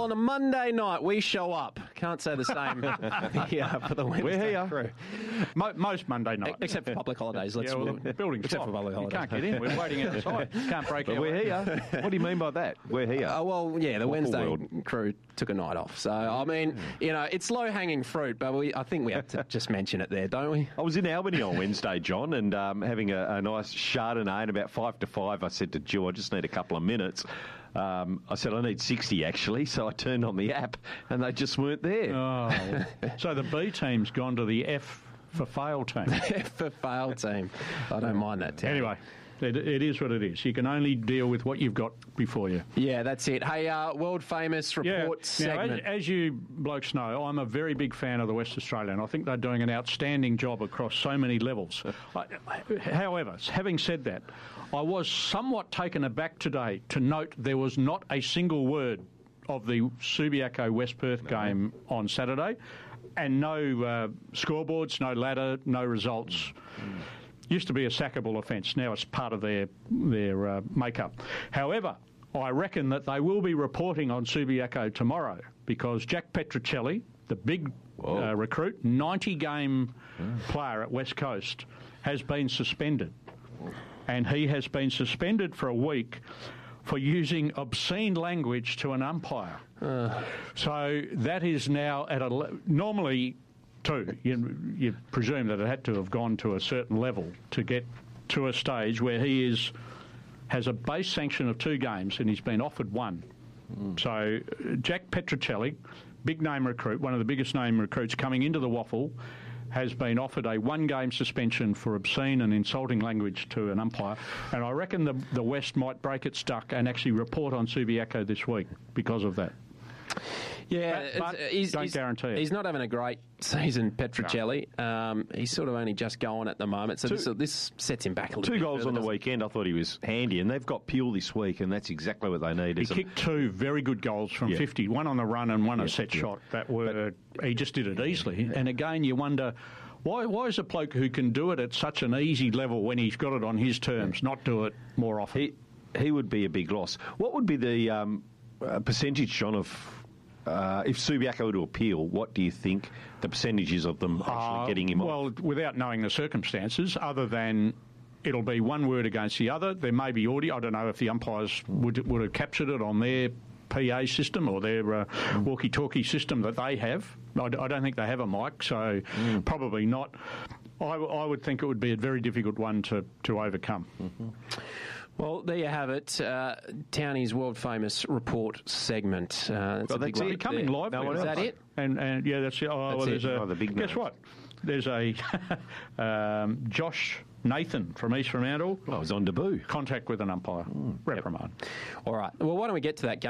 on a Monday night, we show up. Can't say the same for the Wednesday We're here. crew. Most Monday night. Except for public holidays. The building's except for locked. public You holidays. can't get in. We're waiting outside. Can't break But our we're way. here. What do you mean by that? We're here. The Waffle Wednesday world. crew took a night off. So, I mean, it's low-hanging fruit, but I think we have to just mention it there, don't we? I was in Albany on Wednesday, John, and having a nice Chardonnay, and about 5 to 5, I said to Jill, I just need a couple of minutes. I said, I need 60, actually, so I turned on the app, and they just weren't there. Oh. So the B team's gone to the F for fail team. For fail team. I don't mind that, Terry. Anyway, it is what it is. You can only deal with what you've got before you. Yeah, that's it. Hey, world-famous report segment. Now, as you blokes know, I'm a very big fan of the West Australian. I think they're doing an outstanding job across so many levels. However, having said that, I was somewhat taken aback today to note there was not a single word of the Subiaco West Perth game on Saturday, and no scoreboards, no ladder, no results. Used to be a sackable offence. Now it's part of their makeup. However, I reckon that they will be reporting on Subiaco tomorrow because Jack Petrocelli, the big recruit, 90-game player at West Coast, has been suspended. And he has been suspended for a week for using obscene language to an umpire. So that is now at normally... You presume that it had to have gone to a certain level to get to a stage where he has a base sanction of 2 games and he's been offered 1. So Jack Petrocelli, big name recruit, one of the biggest name recruits coming into the Waffle, has been offered a 1-game suspension for obscene and insulting language to an umpire. And I reckon the West might break its duck and actually report on Subiaco this week because of that. Yeah, but don't guarantee it. He's not having a great season, Petrocelli. No. He's sort of only just going at the moment, so this sets him back a little bit. 2 goals further, on the weekend. I thought he was handy, and they've got Peel this week, and that's exactly what they need. He kicked 2 very good goals from 50, one on the run and one a set shot. He just did it easily. And again, you wonder, why is a bloke who can do it at such an easy level when he's got it on his terms not do it more often? He would be a big loss. What would be the percentage, John, of... if Subiaco were to appeal, what do you think the percentage is of them actually getting him off? Well, without knowing the circumstances, other than it'll be one word against the other, there may be audio. I don't know if the umpires would have captured it on their PA system or their walkie-talkie system that they have. I don't think they have a mic, so probably not. I would think it would be a very difficult one to overcome. Mm-hmm. Well, there you have it. Townie's world-famous report segment. Well, that's it. Becoming live. Is that it? And yeah, that's it. That's the big guess names. what? There's a Josh Nathan from East Fremantle. I was on debut. Contact with an umpire. Reprimand. All right. Well, why don't we get to that game?